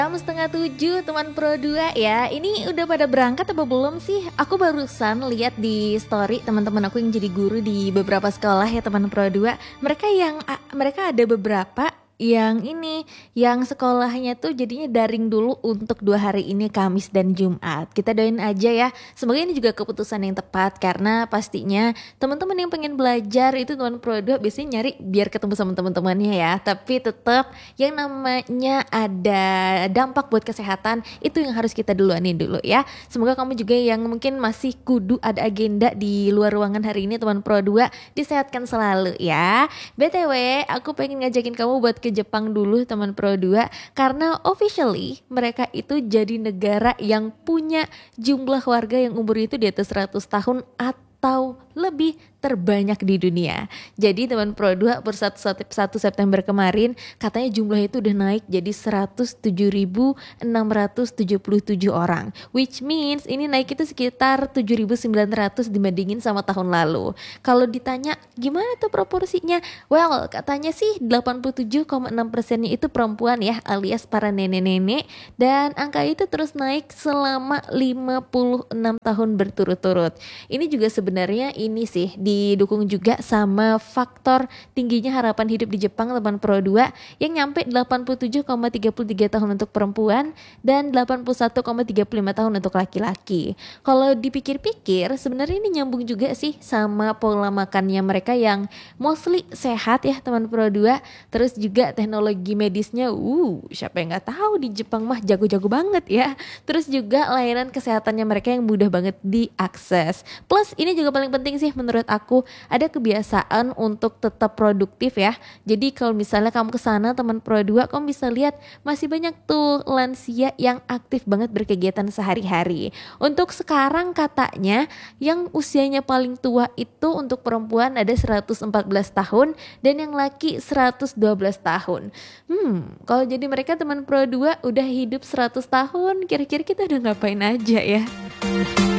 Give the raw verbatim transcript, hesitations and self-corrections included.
Jam setengah tujuh teman Pro dua ya. Ini udah pada berangkat apa belum sih? Aku barusan lihat di story teman-teman aku yang jadi guru di beberapa sekolah ya teman Pro dua. Mereka yang a- mereka ada beberapa yang ini yang sekolahnya tuh jadinya daring dulu untuk dua hari ini, Kamis dan Jumat. Kita doain aja ya, semoga ini juga keputusan yang tepat, karena pastinya teman-teman yang pengen belajar itu teman Pro dua biasanya nyari biar ketemu sama teman-temannya ya. Tapi tetap yang namanya ada dampak buat kesehatan itu yang harus kita duluanin dulu ya. Semoga kamu juga yang mungkin masih kudu ada agenda di luar ruangan hari ini teman Pro dua disehatkan selalu ya. B T W aku pengen ngajakin kamu buat ke Jepang dulu teman Pro dua, karena officially mereka itu jadi negara yang punya jumlah warga yang umur itu di atas seratus tahun atau lebih terbanyak di dunia. Jadi teman Pro dua per satu September kemarin katanya jumlah itu udah naik jadi seratus tujuh ribu enam ratus tujuh puluh tujuh orang, which means ini naik itu sekitar tujuh ribu sembilan ratus dibandingin sama tahun lalu. Kalau ditanya gimana tuh proporsinya, well katanya sih delapan puluh tujuh koma enam persennya itu perempuan ya, alias para nenek-nenek, dan angka itu terus naik selama lima puluh enam tahun berturut-turut. Ini juga sebenarnya ini sih didukung juga sama faktor tingginya harapan hidup di Jepang teman Pro dua yang nyampe delapan puluh tujuh koma tiga puluh tiga tahun untuk perempuan dan delapan puluh satu koma tiga puluh lima tahun untuk laki-laki. Kalau dipikir-pikir sebenarnya ini nyambung juga sih sama pola makannya mereka yang mostly sehat ya teman Pro dua. Terus juga teknologi medisnya, uh siapa yang nggak tahu di Jepang mah jago-jago banget ya. Terus juga layanan kesehatannya mereka yang mudah banget diakses. Plus ini juga paling penting sih menurut aku, ada kebiasaan untuk tetap produktif ya. Jadi kalau misalnya kamu kesana teman Pro dua, kamu bisa lihat masih banyak tuh lansia yang aktif banget berkegiatan sehari-hari. Untuk sekarang katanya yang usianya paling tua itu untuk perempuan ada seratus empat belas tahun dan yang laki seratus dua belas tahun. Hmm, kalau jadi mereka teman Pro dua udah hidup seratus tahun, kira-kira kita udah ngapain aja ya?